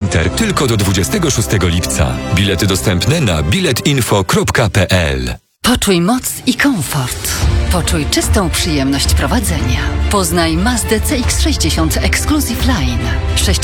Inter tylko do 26 lipca. Bilety dostępne na biletinfo.pl. Poczuj moc i komfort. Poczuj czystą przyjemność prowadzenia. Poznaj Mazdę CX-60 Exclusive Line.